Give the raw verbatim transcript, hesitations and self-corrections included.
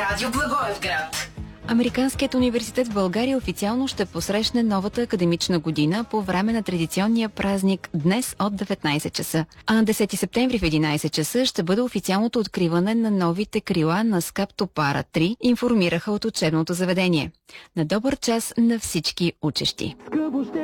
Радио Благоевград. Американският университет в България официално ще посрещне новата академична година по време на традиционния празник днес от деветнайсет часа. А на десети септември в единайсет часа ще бъде официалното откриване на новите крила на Скаптопара три, информираха от учебното заведение. На добър час на всички учещи!